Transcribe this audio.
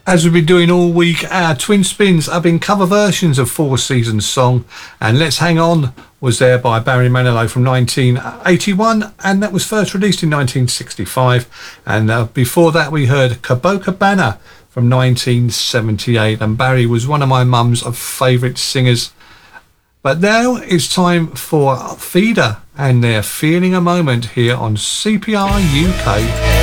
As we've been doing all week, our Twin Spins have been cover versions of Four Seasons song, and Let's Hang On was there by Barry Manilow from 1981, and that was first released in 1965. And before that we heard Copacabana from 1978, and Barry was one of my mum's favourite singers. But now it's time for Feeder, and they're Feeling a Moment here on CPR UK.